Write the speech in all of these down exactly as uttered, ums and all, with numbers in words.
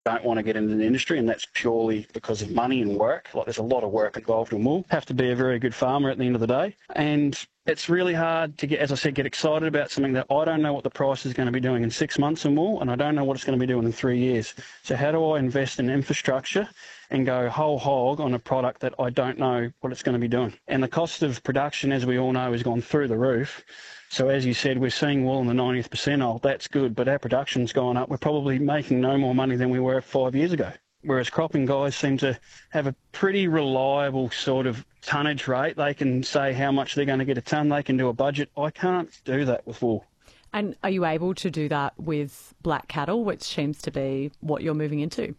don't want to get into the industry, and that's purely because of money and work. Like, there's a lot of work involved in wool. Have to be a very good farmer at the end of the day. And it's really hard to get, as I said, get excited about something that I don't know what the price is going to be doing in six months and wool, and I don't know what it's going to be doing in three years. So how do I invest in infrastructure and go whole hog on a product that I don't know what it's going to be doing? And the cost of production, as we all know, has gone through the roof. So as you said, we're seeing wool in the ninetieth percentile. That's good, but our production's gone up. We're probably making no more money than we were five years ago. Whereas cropping guys seem to have a pretty reliable sort of tonnage rate. They can say how much they're going to get a tonne. They can do a budget. I can't do that with wool. And are you able to do that with black cattle, which seems to be what you're moving into?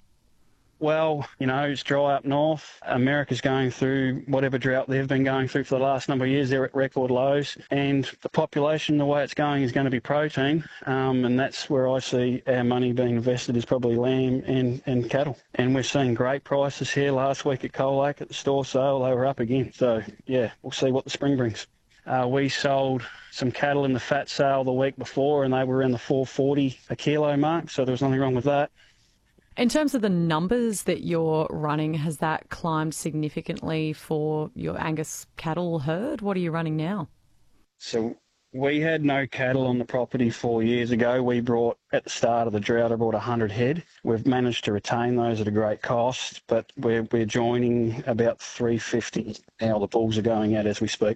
Well, you know, it's dry up north. America's going through whatever drought they've been going through for the last number of years. They're at record lows. And the population, the way it's going, is going to be protein. Um, and that's where I see our money being invested, is probably lamb and, and cattle. And we're seeing great prices here. Last week at Coal Lake at the store sale, they were up again. So, yeah, we'll see what the spring brings. Uh, we sold some cattle in the fat sale the week before, and they were around the four forty a kilo mark. So there was nothing wrong with that. In terms of the numbers that you're running, has that climbed significantly for your Angus cattle herd? What are you running now? So we had no cattle on the property four years ago. We brought, at the start of the drought, I brought one hundred head. We've managed to retain those at a great cost, but we're, we're joining about three fifty now. The bulls are going out as we speak.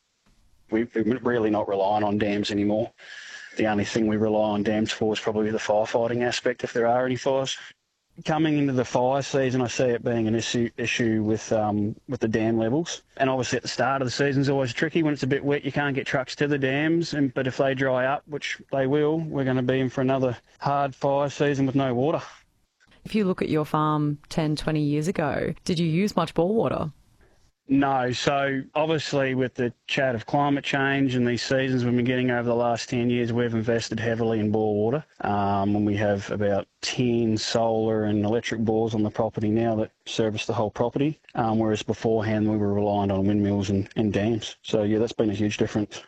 We're really not relying on dams anymore. The only thing we rely on dams for is probably the firefighting aspect, if there are any fires. Coming into the fire season, I see it being an issue issue with um, with the dam levels. And obviously at the start of the season is always tricky. When it's a bit wet, you can't get trucks to the dams. And But if they dry up, which they will, we're going to be in for another hard fire season with no water. If you look at your farm ten, twenty years ago, did you use much bore water? No, so obviously with the chat of climate change and these seasons we've been getting over the last ten years, we've invested heavily in bore water. Um, and we have about ten solar and electric bores on the property now that service the whole property, um, whereas beforehand we were reliant on windmills and, and dams. So, yeah, that's been a huge difference.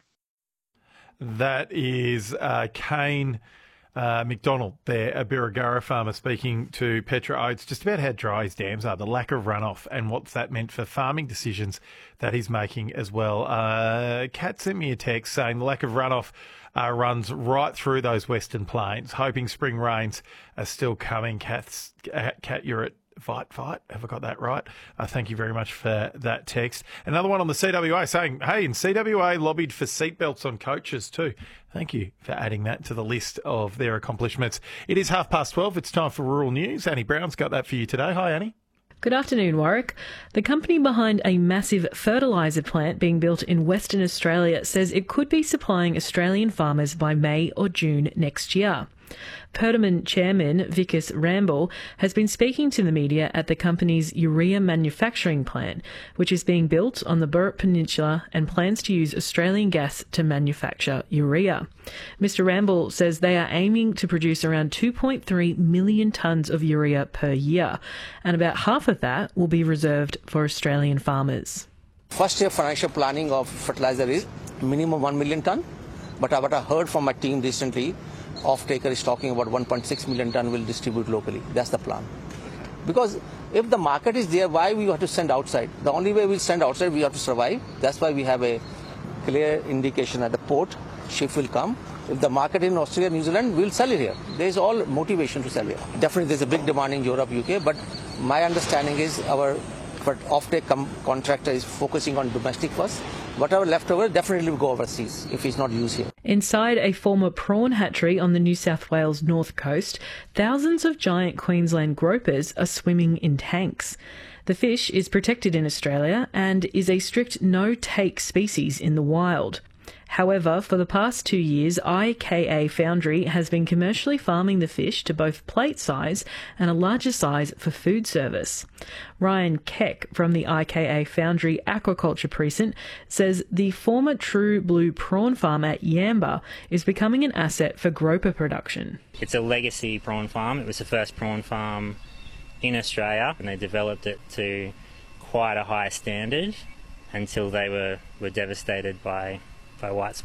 That is uh, Kane Uh, McDonald there, a Birregurra farmer, speaking to Petra Oates just about how dry his dams are, the lack of runoff, and what's that meant for farming decisions that he's making as well. Uh, Kat sent me a text saying the lack of runoff uh, runs right through those western plains, hoping spring rains are still coming. Kat's, uh, Kat, you're at Fight, fight. Have I got that right? Uh, thank you very much for that text. Another one on the C W A saying, hey, and C W A lobbied for seatbelts on coaches too. Thank you for adding that to the list of their accomplishments. It is half past twelve. It's time for Rural News. Annie Brown's got that for you today. Hi, Annie. Good afternoon, Warwick. The company behind a massive fertiliser plant being built in Western Australia says it could be supplying Australian farmers by May or June next year. Perdaman chairman Vikas Ramble has been speaking to the media at the company's urea manufacturing plant, which is being built on the Burrup Peninsula and plans to use Australian gas to manufacture urea. Mister Ramble says they are aiming to produce around two point three million tonnes of urea per year, and about half of that will be reserved for Australian farmers. First year financial planning of fertilizer is minimum one million tonne, but what I heard from my team recently, off-taker is talking about one point six million tonne will distribute locally. That's the plan. Because if the market is there, why we have to send outside? The only way we'll send outside, we have to survive. That's why we have a clear indication at the port, ship will come. If the market in Australia, New Zealand, we'll sell it here. There's all motivation to sell here. Definitely there's a big demand in Europe, U K, but my understanding is our off-take com- contractor is focusing on domestic first. Whatever leftover definitely will go overseas if it's not used here. Inside a former prawn hatchery on the New South Wales north coast, thousands of giant Queensland gropers are swimming in tanks. The fish is protected in Australia and is a strict no-take species in the wild. However, for the past two years, I K A Foundry has been commercially farming the fish to both plate size and a larger size for food service. Ryan Keck from the I K A Foundry Aquaculture Precinct says the former True Blue prawn farm at Yamba is becoming an asset for groper production. It's a legacy prawn farm. It was the first prawn farm in Australia, and they developed it to quite a high standard until they were, were devastated by by white spot.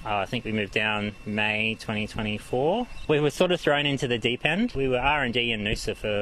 Uh, I think we moved down May twenty twenty-four. We were sort of thrown into the deep end. We were R and D in Noosa for